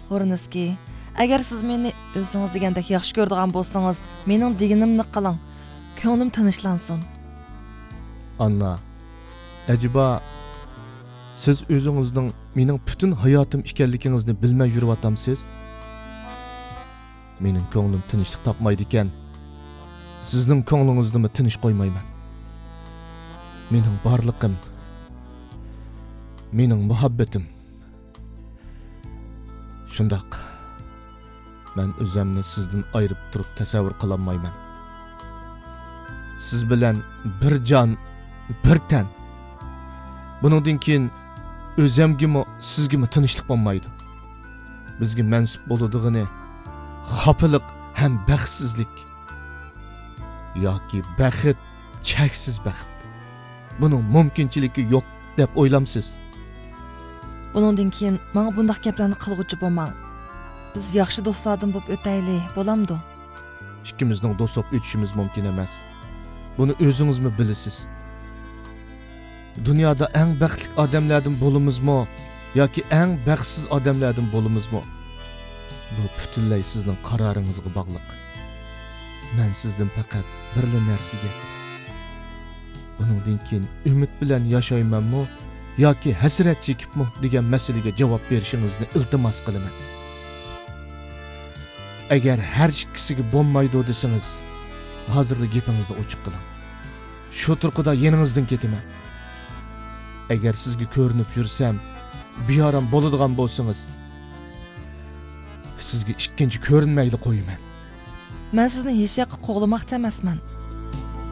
O'rniski, agar siz meni o'zingiz degandek yaxshi ko'radigan bo'lsangiz, mening deganimni qiling. Ko'nglim tinchlansin. Anna, acaba siz o'zingizning mening butun hayotim ekanligingizni bilmay yuryotamsiz? Mening ko'nglim tinchlik topmaydi ekan. Sizning ko'nglingizni tinch qo'ymayman. Mening barligim, mening muhabbatim. Shundoq. Men o'zimni sizdan ayirib turib tasavvur qila olmayman. Siz bilan bir jon, bir tan. Buningdan keyin o'zimgimi, sizgimi tinchlik bo'lmaydi. Bizga mansub bo'ladigini xafalık hem baxtsizlik yoki baxt, cheksiz baxt. Bunun mumkinchiligi yo'q deb o'ylamsiz. Buningdan keyin menga bunday gaplarni qilg'uchi bo'lmang. Biz yaxshi do'stlardan bo'lib o'taylik, bo'lamdi? Ikkimizning do'st bo'lib o'tishimiz mumkin emas. Buni o'zingizmi bilasiz? Dunyoda eng baxtli odamlardan bo'lamizmi yoki eng baxtsiz odamlardan bo'lamizmi? Bu butunlay sizning qaroringizga bog'liq. Men sizdan faqat birla narsaga, buningdan keyin umid bilan yashaymanmi yoki hasrat chekibmi degan masalaga javob berishingizni iltimos qilaman. Agar har ikkisiga bo'lmaydi desangiz, hozirda gapingizni ochiq qiling. Shu turqida yeningizdan ketaman. Agar sizga ko'rinib yursam, beyoram bo'ladigan bo'lsangiz, sizga ikkinchi ko'rinmayli qo'yaman. Men sizni hech yoqqa qo'g'lamoqchi emasman.